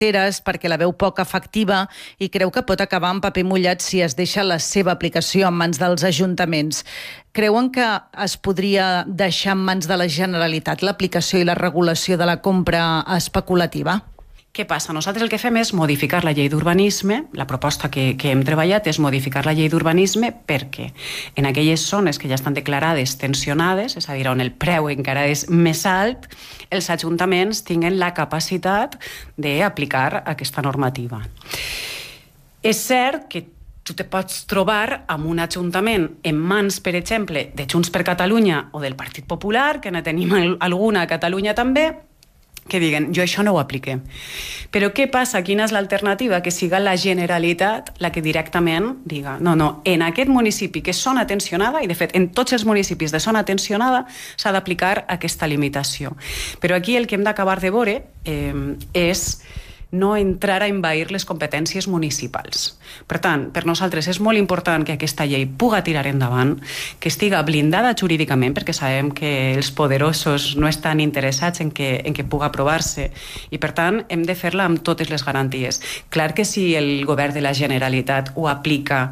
perquè la veu poc efectiva i creu que pot acabar en paper mullat si es deixa la seva aplicació en mans dels ajuntaments. Creuen que es podria deixar en mans de la Generalitat l'aplicació i la regulació de la compra especulativa? Què passa? Nosaltres el que fem és modificar la llei d'urbanisme. La proposta que hem treballat és modificar la llei d'urbanisme perquè en aquelles zones que ja estan declarades tensionades, és a dir, on el preu encara és més alt, els ajuntaments tinguen la capacitat d'aplicar aquesta normativa. És cert que tu te pots trobar amb un ajuntament en mans, per exemple, de Junts per Catalunya o del Partit Popular, que ne tenim alguna a Catalunya també, que diguen, jo això no ho apliqué. Però què passa? Quina és l'alternativa? Que siga la Generalitat la que directament diga no, en aquest municipi que és zona tensionada, i de fet en tots els municipis de zona tensionada s'ha d'aplicar aquesta limitació. Però aquí el que hem d'acabar de veure és no entrar a envair les competències municipals. Per tant, per nosaltres és molt important que aquesta llei puga tirar endavant, que estiga blindada jurídicament, perquè sabem que els poderosos no estan interessats en que puga aprovar-se, i per tant hem de fer-la amb totes les garanties. Clar que si el govern de la Generalitat ho aplica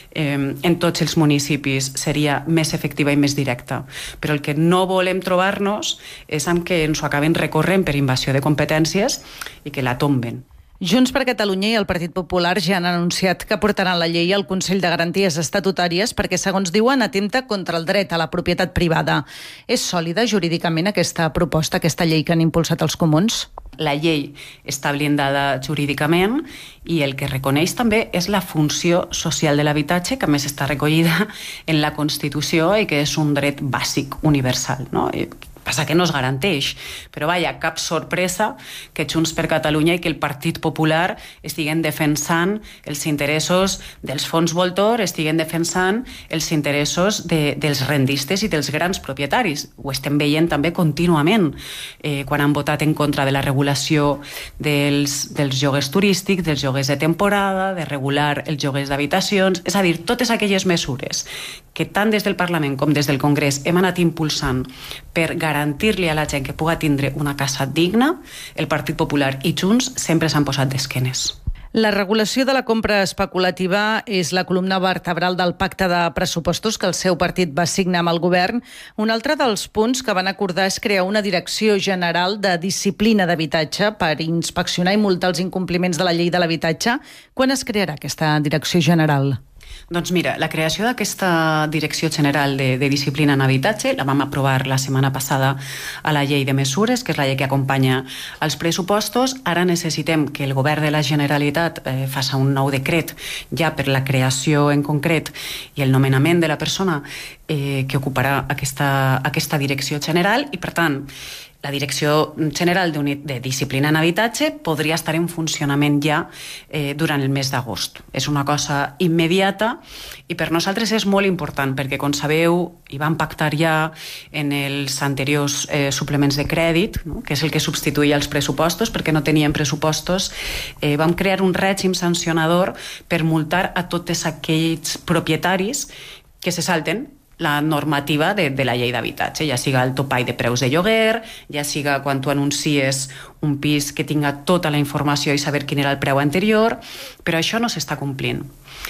en tots els municipis seria més efectiva i més directa, però el que no volem trobar-nos és amb que ens ho acaben recorrent per invasió de competències i que la tomben. Junts per Catalunya i el Partit Popular ja han anunciat que portaran la llei al Consell de Garanties Estatutàries perquè, segons diuen, atempta contra el dret a la propietat privada. És sòlida jurídicament aquesta proposta, aquesta llei que han impulsat els comuns? La llei està blindada jurídicament i el que reconeix també és la funció social de l'habitatge, que a més està recollida en la Constitució i que és un dret bàsic universal, no? Passa que no es garanteix, però vaja, cap sorpresa que Junts per Catalunya i que el Partit Popular estiguen defensant els interessos dels fons voltor, estiguen defensant els interessos dels rendistes i dels grans propietaris. Ho estem veient també contínuament quan han votat en contra de la regulació dels lloguers turístics, dels lloguers de temporada, de regular els lloguers d'habitacions, és a dir, totes aquelles mesures que tant des del Parlament com des del Congrés hem anat impulsant per garantir-li a la gent que puga tindre una casa digna, el Partit Popular i Junts sempre s'han posat d'esquenes. La regulació de la compra especulativa és la columna vertebral del pacte de pressupostos que el seu partit va signar amb el govern. Un altre dels punts que van acordar és crear una direcció general de disciplina d'habitatge per inspeccionar i multar els incompliments de la llei de l'habitatge. Quan es crearà aquesta direcció general? Doncs mira, la creació d'aquesta Direcció General de Disciplina en Habitatge la vam aprovar la setmana passada a la llei de mesures, que és la llei que acompanya els pressupostos. Ara necessitem que el govern de la Generalitat faci un nou decret ja per la creació en concret i el nomenament de la persona que ocuparà aquesta Direcció General i, per tant, la Direcció General de Disciplina en Habitatge podria estar en funcionament ja durant el mes d'agost. És una cosa immediata i per nosaltres és molt important perquè, com sabeu, hi vam pactar ja en els anteriors suplements de crèdit, no? Que és el que substituïa els pressupostos, perquè no teníem pressupostos. Vam crear un règim sancionador per multar a tots aquells propietaris que se salten la normativa de la llei d'habitatge, ja siga el topall de preus de lloguer, ja siga quan tu anuncies un pis que tinga tota la informació i saber quin era el preu anterior, però això no s'està complint.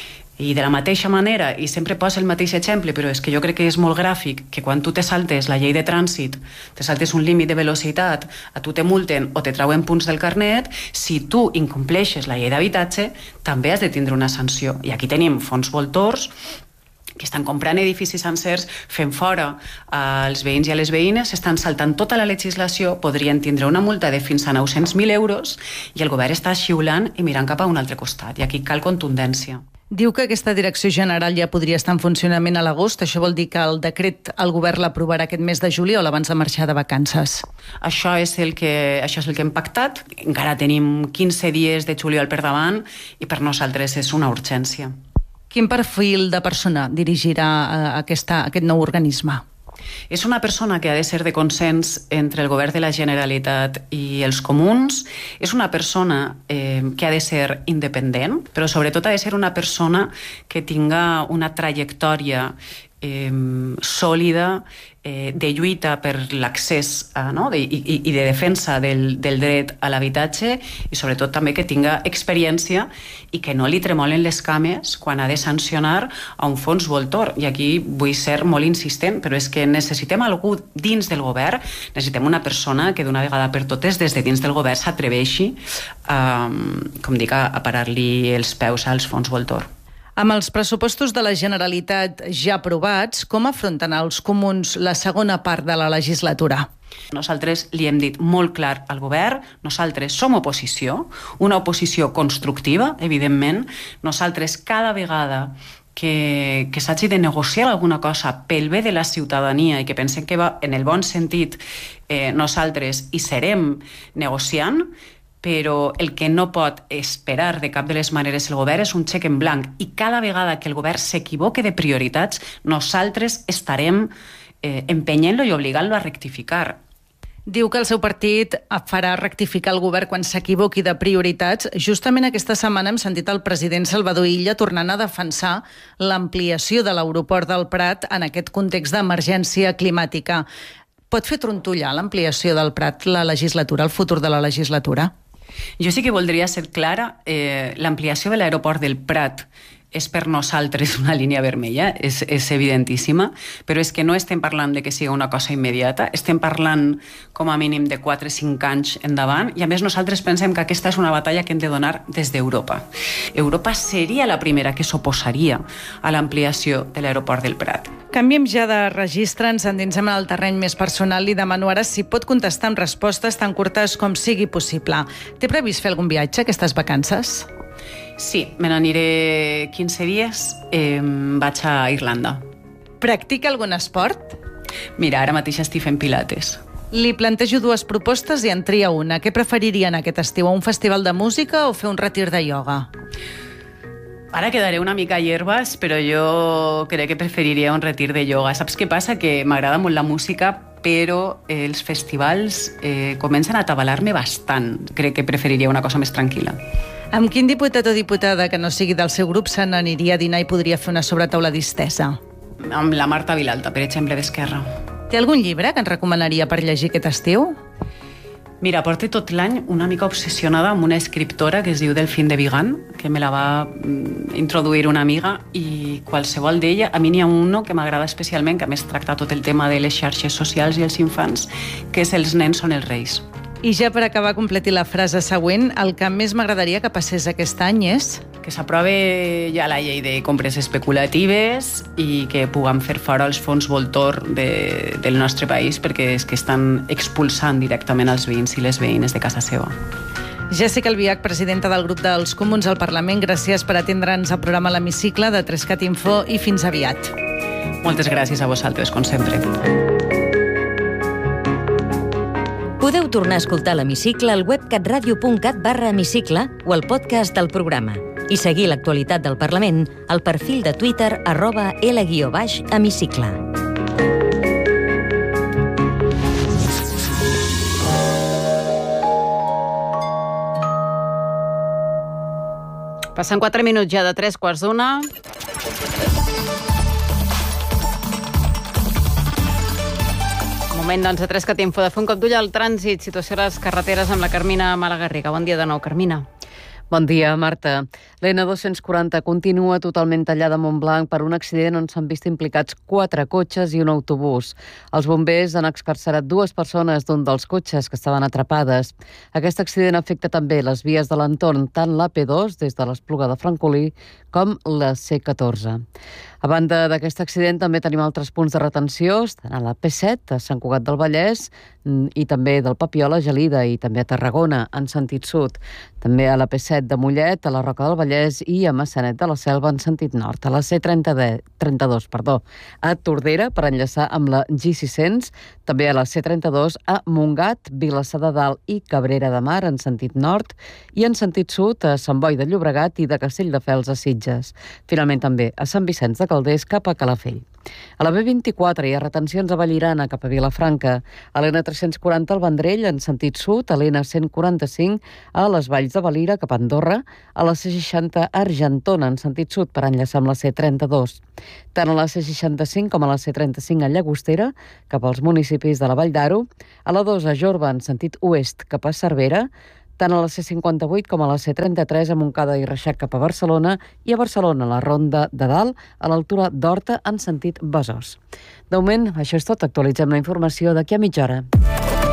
I de la mateixa manera, i sempre posa el mateix exemple, però és que jo crec que és molt gràfic, que quan tu te saltes la llei de trànsit, te saltes un límit de velocitat, a tu te multen o te trauen punts del carnet, si tu incompleixes la llei d'habitatge, també has de tindre una sanció. I aquí tenim fons voltors que estan comprant edificis sencers, fent fora als veïns i a les veïnes, estan saltant tota la legislació, podrien tindre una multa de fins a 900.000 euros i el govern està xiulant i mirant cap a un altre costat. I aquí cal contundència. Diu que aquesta direcció general ja podria estar en funcionament a l'agost. Això vol dir que el decret el govern l'aprovarà aquest mes de juliol abans de marxar de vacances. Això és el que hem pactat. Encara tenim 15 dies de juliol per davant i per nosaltres és una urgència. Quin perfil de persona dirigirà aquest nou organisme? És una persona que ha de ser de consens entre el govern de la Generalitat i els comuns. És una persona que ha de ser independent, però sobretot ha de ser una persona que tinga una trajectòria sòlida de lluita per l'accés i de defensa del dret a l'habitatge, i sobretot també que tinga experiència i que no li tremolen les cames quan ha de sancionar a un fons voltor. I aquí vull ser molt insistent, però és que necessitem algú dins del govern, necessitem una persona que d'una vegada per totes des de dins del govern s'atreveixi a parar-li els peus als fons voltor. Amb els pressupostos de la Generalitat ja aprovats, com afronten els comuns la segona part de la legislatura? Nosaltres li hem dit molt clar al govern, nosaltres som oposició, una oposició constructiva, evidentment. Nosaltres cada vegada que s'hagi de negociar alguna cosa pel bé de la ciutadania i que pensem que va en el bon sentit, nosaltres hi serem negociant, però el que no pot esperar de cap de les maneres el govern és un xec en blanc, i cada vegada que el govern s'equivoque de prioritats, nosaltres estarem empenyent-lo i obligant-lo a rectificar. Diu que el seu partit farà rectificar el govern quan s'equivoqui de prioritats. Justament aquesta setmana hem sentit el president Salvador Illa tornant a defensar l'ampliació de l'aeroport del Prat en aquest context d'emergència climàtica. Pot fer trontollar l'ampliació del Prat la legislatura, el futur de la legislatura? Jo sí que voldria ser clara, l'ampliació de l'aeroport del Prat és per nosaltres una línia vermella, és evidentíssima, però és que no estem parlant de que sigui una cosa immediata, estem parlant com a mínim de 4 o 5 anys endavant, i a més nosaltres pensem que aquesta és una batalla que hem de donar des d'Europa. Europa seria la primera que s'oposaria a l'ampliació de l'aeroport del Prat. Canviem ja de registre, ens endinsem en el terreny més personal. Li demano ara si pot contestar amb respostes tan curtes com sigui possible. Té previst fer algun viatge aquestes vacances? Sí, me n'aniré 15 dies, vaig a Irlanda. Practica algun esport? Mira, ara mateix estic fent pilates. Li plantejo 2 propostes i en tria una. Què preferiria en aquest estiu, un festival de música o fer un retir de ioga? Ara quedaré una mica a hierbas, però jo crec que preferiria un retir de ioga. Saps què passa? Que m'agrada molt la música, però els festivals comencen a atabalar-me bastant. Crec que preferiria una cosa més tranquil·la. Amb quin diputat o diputada que no sigui del seu grup se n'aniria a dinar i podria fer una sobretaula distesa? Amb la Marta Vilalta, per exemple, d'Esquerra. Té algun llibre que ens recomanaria per llegir aquest estiu? Mira, porto tot l'any una mica obsessionada amb una escriptora que es diu Delphine de Vigan, que me la va introduir una amiga, i qualsevol d'ella, a mi n'hi ha un que m'agrada especialment, que a més tracta tot el tema de les xarxes socials i els infants, que és Els nens són els reis. I ja per acabar, completi la frase següent. El que més m'agradaria que passés aquest any és... Que s'aprove ja la llei de compres especulatives i que puguem fer fora els fons voltor del nostre país, perquè és que estan expulsant directament els veïns i les veïnes de casa seva. Jèssica Albiach, presidenta del grup dels Comuns al Parlament, gràcies per atendre'ns al programa L'Hemicicle de 3cat Info i fins aviat. Moltes gràcies a vosaltres, com sempre. Podeu tornar a escoltar l'Hemicicle al web catradio.cat/hemicicle o al podcast del programa i seguir l'actualitat del Parlament al perfil de Twitter @L_hemicicle. Passen 4 minuts ja de 3:15. Moment, doncs, de 3cat Info, de fer un cop d'ull al trànsit, situació a les carreteres amb la Carmina Malagarriga. Bon dia de nou, Carmina. Bon dia, Marta. L'N240 continua totalment tallada a Montblanc per un accident on s'han vist implicats 4 cotxes i un autobús. Els bombers han excarcerat 2 persones d'un dels cotxes que estaven atrapades. Aquest accident afecta també les vies de l'entorn, tant l'AP2 des de l'Espluga de Francolí com la C14. A banda d'aquest accident també tenim altres punts de retenció, estan a la P7, a Sant Cugat del Vallès, i també del Papiol a Gelida i també a Tarragona, en sentit sud. També a la P7 de Mollet, a la Roca del Vallès i a Maçanet de la Selva en sentit nord. A la C32, a Tordera per enllaçar amb la G600, també a la C32 a Montgat, Vilassar de Dalt i Cabrera de Mar en sentit nord i en sentit sud a Sant Boi de Llobregat i de Castelldefels a Sitges. Finalment també a Sant Vicenç de Calders cap a Calafell. A la B24 hi ha retencions a Vallirana cap a Vilafranca, a l'N340 al Vendrell en sentit sud, a l'N145 a les Valls de Valira cap a Andorra, a la C60 a Argentona en sentit sud per enllaçar amb la C32. Tant a la C65 com a la C35 a Llagostera, cap als municipis de la Vall d'Aro, a la 2 a Jorba en sentit oest cap a Cervera, tant a la C58 com a la C33 a Montcada i Reixac cap a Barcelona i a Barcelona a la Ronda de Dalt a l'altura d'Horta en sentit Besòs. De moment, això és tot. Actualitzem la informació d'aquí a mitja hora.